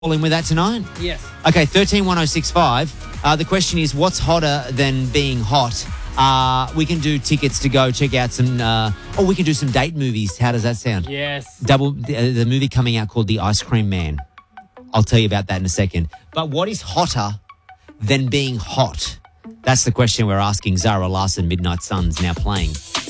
All in with that tonight? Yes. Okay, 131065. The question is, what's hotter than being hot? We can do tickets to go check out some, we can do some date movies. How does that sound? Yes. The movie coming out called The Ice Cream Man. I'll tell you about that in a second. But what is hotter than being hot? That's the question we're asking. Zara Larson, Midnight Suns, now playing.